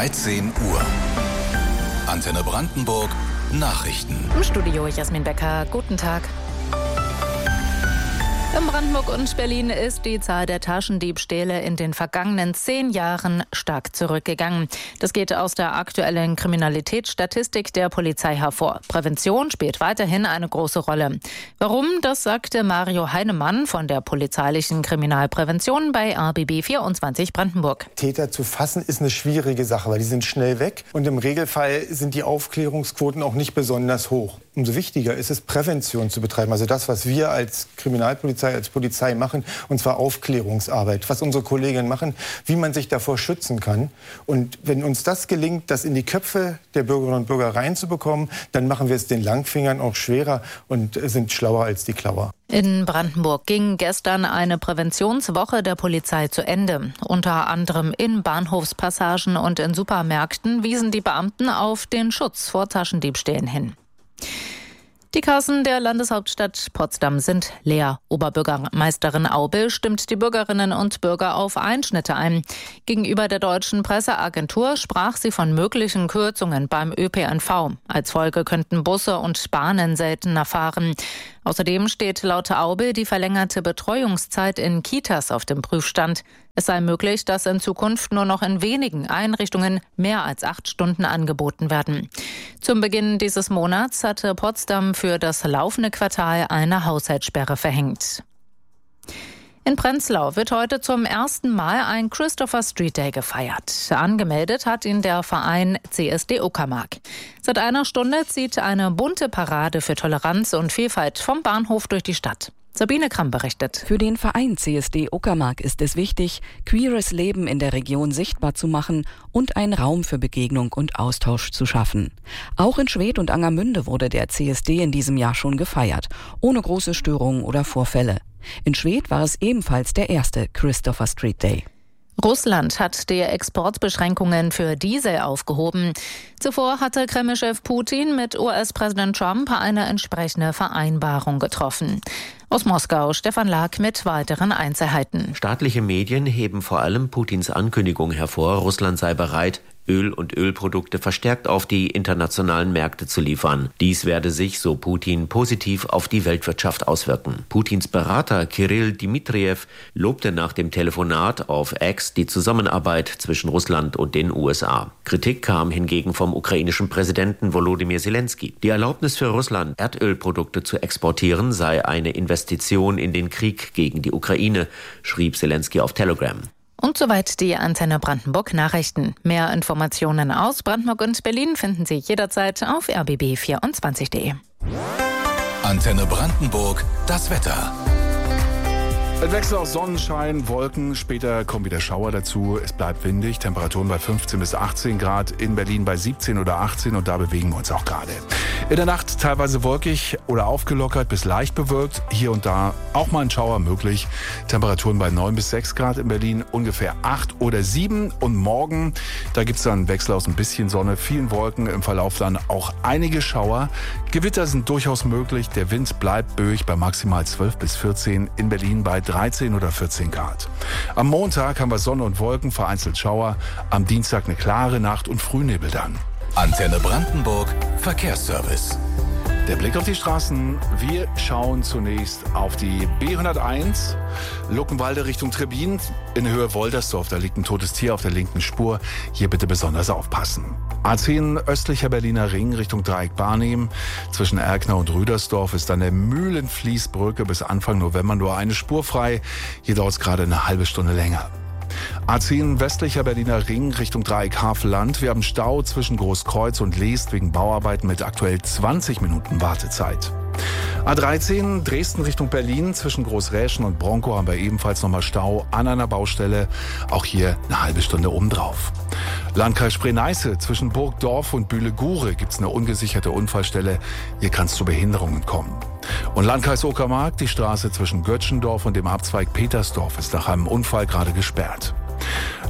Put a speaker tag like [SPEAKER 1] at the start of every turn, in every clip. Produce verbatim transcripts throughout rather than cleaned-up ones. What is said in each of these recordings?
[SPEAKER 1] dreizehn Uhr. Antenne Brandenburg Nachrichten.
[SPEAKER 2] Im Studio Jasmin Becker. Guten Tag. In Brandenburg und Berlin ist die Zahl der Taschendiebstähle in den vergangenen zehn Jahren stark zurückgegangen. Das geht aus der aktuellen Kriminalitätsstatistik der Polizei hervor. Prävention spielt weiterhin eine große Rolle. Warum, das sagte Mario Heinemann von der polizeilichen Kriminalprävention bei R B B vierundzwanzig Brandenburg.
[SPEAKER 3] Täter zu fassen ist eine schwierige Sache, weil die sind schnell weg und im Regelfall sind die Aufklärungsquoten auch nicht besonders hoch. Umso wichtiger ist es, Prävention zu betreiben. Also das, was wir als Kriminalpolizei, als Polizei machen, und zwar Aufklärungsarbeit. Was unsere Kolleginnen machen, wie man sich davor schützen kann. Und wenn uns das gelingt, das in die Köpfe der Bürgerinnen und Bürger reinzubekommen, dann machen wir es den Langfingern auch schwerer und sind schlauer als die Klauer.
[SPEAKER 2] In Brandenburg ging gestern eine Präventionswoche der Polizei zu Ende. Unter anderem in Bahnhofspassagen und in Supermärkten wiesen die Beamten auf den Schutz vor Taschendiebstählen hin. Die Kassen der Landeshauptstadt Potsdam sind leer. Oberbürgermeisterin Aubel stimmt die Bürgerinnen und Bürger auf Einschnitte ein. Gegenüber der deutschen Presseagentur sprach sie von möglichen Kürzungen beim Ö P N V. Als Folge könnten Busse und Bahnen seltener fahren. Außerdem steht laut Aubel die verlängerte Betreuungszeit in Kitas auf dem Prüfstand. Es sei möglich, dass in Zukunft nur noch in wenigen Einrichtungen mehr als acht Stunden angeboten werden. Zum Beginn dieses Monats hatte Potsdam für das laufende Quartal eine Haushaltssperre verhängt. In Prenzlau wird heute zum ersten Mal ein Christopher Street Day gefeiert. Angemeldet hat ihn der Verein C S D Uckermark. Seit einer Stunde zieht eine bunte Parade für Toleranz und Vielfalt vom Bahnhof durch die Stadt. Sabine Kramm berichtet.
[SPEAKER 4] Für den Verein C S D Uckermark ist es wichtig, queeres Leben in der Region sichtbar zu machen und einen Raum für Begegnung und Austausch zu schaffen. Auch in Schwedt und Angermünde wurde der C S D in diesem Jahr schon gefeiert, ohne große Störungen oder Vorfälle. In Schwedt war es ebenfalls der erste Christopher Street Day.
[SPEAKER 2] Russland hat die Exportbeschränkungen für Diesel aufgehoben. Zuvor hatte Kreml-Chef Putin mit U S-Präsident Trump eine entsprechende Vereinbarung getroffen. Aus Moskau Stefan Lag mit weiteren Einzelheiten.
[SPEAKER 5] Staatliche Medien heben vor allem Putins Ankündigung hervor, Russland sei bereit, Öl und Ölprodukte verstärkt auf die internationalen Märkte zu liefern. Dies werde sich, so Putin, positiv auf die Weltwirtschaft auswirken. Putins Berater Kirill Dmitriev lobte nach dem Telefonat auf X die Zusammenarbeit zwischen Russland und den U S A. Kritik kam hingegen vom ukrainischen Präsidenten Volodymyr Zelensky. Die Erlaubnis für Russland, Erdölprodukte zu exportieren, sei eine Investition in den Krieg gegen die Ukraine, schrieb Zelensky auf Telegram.
[SPEAKER 2] Und soweit die Antenne Brandenburg Nachrichten. Mehr Informationen aus Brandenburg und Berlin finden Sie jederzeit auf r b b vierundzwanzig punkt de.
[SPEAKER 1] Antenne Brandenburg, das Wetter.
[SPEAKER 6] Es wechselt aus Sonnenschein, Wolken, später kommen wieder Schauer dazu. Es bleibt windig, Temperaturen bei fünfzehn bis achtzehn Grad, in Berlin bei siebzehn oder achtzehn und da bewegen wir uns auch gerade. In der Nacht teilweise wolkig oder aufgelockert bis leicht bewölkt, hier und da auch mal ein Schauer möglich. Temperaturen bei neun bis sechs Grad in Berlin, ungefähr acht oder sieben und morgen, da gibt es dann einen Wechsel aus ein bisschen Sonne, vielen Wolken, im Verlauf dann auch einige Schauer. Gewitter sind durchaus möglich, der Wind bleibt böig bei maximal zwölf bis vierzehn, in Berlin bei dreizehn oder vierzehn Grad. Am Montag haben wir Sonne und Wolken, vereinzelt Schauer. Am Dienstag eine klare Nacht und Frühnebel dann.
[SPEAKER 1] Antenne Brandenburg Verkehrsservice.
[SPEAKER 6] Der Blick auf die Straßen. Wir schauen zunächst auf die B hunderteins, Luckenwalde Richtung Trebbin, in Höhe Woldersdorf. Da liegt ein totes Tier auf der linken Spur. Hier bitte besonders aufpassen. A zehn östlicher Berliner Ring Richtung Dreieck Barnim. Zwischen Erkner und Rüdersdorf ist an der Mühlenfließbrücke bis Anfang November nur eine Spur frei. Hier dauert es gerade eine halbe Stunde länger. A zehn westlicher Berliner Ring Richtung Dreieck Havelland. Wir haben Stau zwischen Großkreuz und Leest wegen Bauarbeiten mit aktuell zwanzig Minuten Wartezeit. A dreizehn Dresden Richtung Berlin. Zwischen Großräschen und Bronkow haben wir ebenfalls nochmal Stau an einer Baustelle. Auch hier eine halbe Stunde obendrauf. Landkreis Spree-Neiße zwischen Burgdorf und Bühle-Gure gibt es eine ungesicherte Unfallstelle. Hier kann es zu Behinderungen kommen. Und Landkreis Uckermark, die Straße zwischen Götschendorf und dem Abzweig Petersdorf ist nach einem Unfall gerade gesperrt.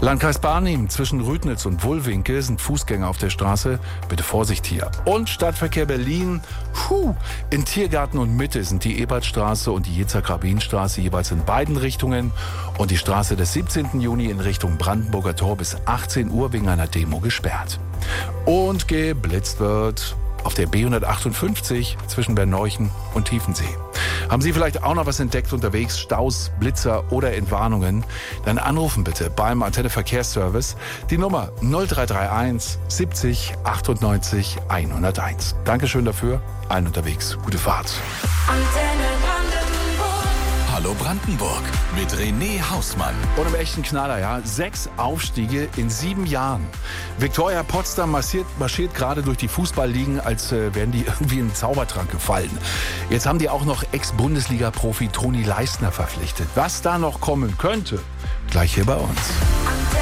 [SPEAKER 6] Landkreis Barnim, zwischen Rüdnitz und Wullwinkel sind Fußgänger auf der Straße. Bitte Vorsicht hier. Und Stadtverkehr Berlin. Puh. In Tiergarten und Mitte sind die Ebertstraße und die Yitzhak-Rabin-Straße jeweils in beiden Richtungen und die Straße des siebzehnten Juni in Richtung Brandenburger Tor bis achtzehn Uhr wegen einer Demo gesperrt. Und geblitzt wird auf der B hundertachtundfünfzig zwischen Berneuchen und Tiefensee. Haben Sie vielleicht auch noch was entdeckt unterwegs? Staus, Blitzer oder Entwarnungen? Dann anrufen bitte beim Antenne Verkehrsservice. Die Nummer null drei drei eins siebzig achtundneunzig hunderteins. Dankeschön dafür. Allen unterwegs. Gute Fahrt.
[SPEAKER 1] Antenne Brandenburg. Hallo Brandenburg mit René Hausmann.
[SPEAKER 6] Und im echten Knaller, ja. Sechs Aufstiege in sieben Jahren. Viktoria Potsdam marschiert, marschiert gerade durch die Fußballligen, als äh, wären die irgendwie in den Zaubertrank gefallen. Jetzt haben die auch noch Ex-Bundesliga-Profi Toni Leistner verpflichtet. Was da noch kommen könnte, gleich hier bei uns.